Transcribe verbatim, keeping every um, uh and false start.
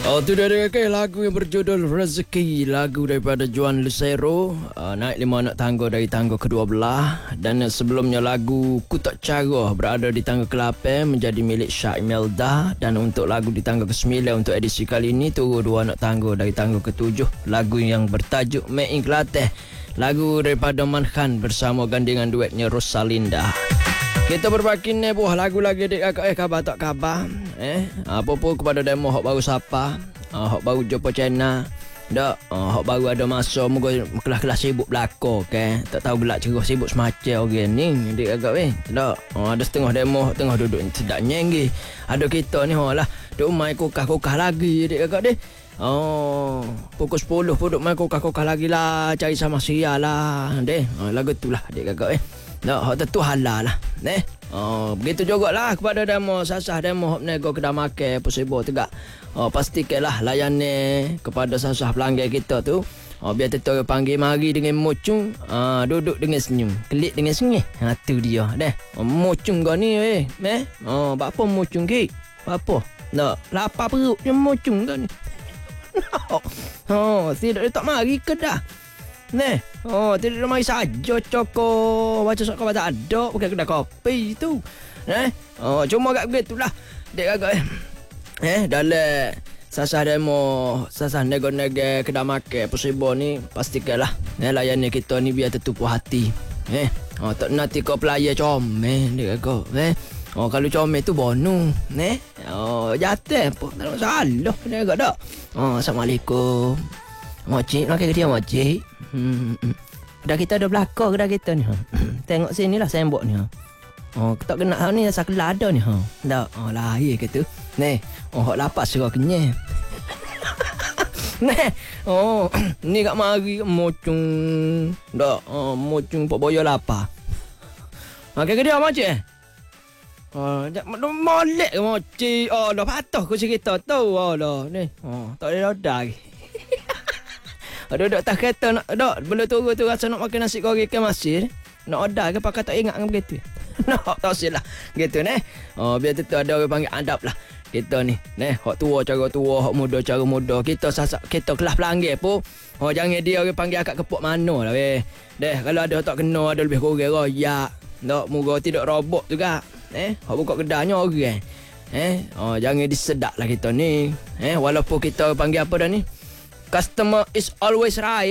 Oh, tu dia dia ke lagu yang berjudul Rezeki, lagu daripada Juan Lucero, uh, naik lima anak tangga dari tangga kedua belah. Dan uh, sebelumnya lagu Ku Tak Cara berada di tangga ke lapan menjadi milik Syah Imelda. Dan untuk lagu di tangga ke sembilan untuk edisi kali ini turun dua anak tangga dari tangga ke tujuh, lagu yang bertajuk Made in Kelantan, lagu daripada Manhan bersama gandingan duetnya Rosalinda. Kita berbagi ni buah lagu lagi dek kakak eh khabar tak khabar eh apa-apa kepada demo hok baru siapa uh, hok baru jumpa channel dak uh, hok baru ada masa moga kelas-kelas sibuk belako ke tak tahu gelak cerah sibuk semacam orang ni dek kakak eh dak uh, ada setengah demo tengah duduk sedap nyenggi ada kita ni hok lah duk mai kokah-kokah lagi dek kakak deh. Oh, pukul sepuluh pun duk mai kokah-kokah lagi lah cari sama sia lah deh uh, lagu tu lah dek kakak eh. Nak hak tentu halal lah. Neh. Oh, begitu jugalah kepada demo sasah demo hok nego kedai makan apa sibuk tegak. Oh, pastikanlah layani kepada sasah pelanggan kita tu. Oh, biar tentu panggil mari dengan mucung, ah duduk dengan senyum, kelik dengan sengih. Ha tu dia. Deh. Oh, mucung kau ni eh. Eh. Oh, apa mucung ke? Apa? Nak lapar perut je mucung kau ni. Oh, tidak tak mari ke dah. Neh, oh tidak mari saja coko baca sok kau tak ada pakai kedai kopi tu. Neh, oh cuma agak begitulah. Dek agak eh. Eh dalam sasah demo, sasah nego-nego kedai makan Pusibo ni pastikanlah eh layani kita ni biar tertupu hati. Eh, oh tak nanti kau pelayan comel dek agak. Eh, oh kalau comel tu bonus. Neh, oh jatuh pun tak salah dek agak dak. Oh assalamualaikum. Mocik, nak ke dia mocik? Hmm, kedai kita ada belakang kedai kita ni. Ha. Tengok sini lah sembok ni. Ha. Oh, tak kena hal ni rasa kelada ni. Ha. Tak, oh lahir ke tu. Ni, oh hok lapar serah kenyang. Ni, oh ni kat mari mocung. Tak, oh mocung pak boyo lapar. Okey ke dia mocik? Oh, jak molek ke mocik. Oh, dah patah ku cerita tu. Oh, dah ni. Oh, tak ada roda lagi. Ada dok tak kereta nak dok belum turun tu rasa nak makan nasi goreng ke masjid. Nak order ke pakai tak ingat kan begitu. Nak tak sillah. Gitu neh. Oh biar tentu ada orang panggil adab lah. Kita ni neh hak tua cara tua, hak muda cara muda. Kita sasak kita kelas pelanggan pun. Oh jangan dia orang panggil akak kepuk mana lah weh. Deh kalau ada tak kena ada lebih kurang royak. Nak muga tidak robot juga. Eh hak buka kedainya orang. Eh oh jangan disedak lah kita ni. Eh walaupun kita panggil apa dah ni? Customer is always right.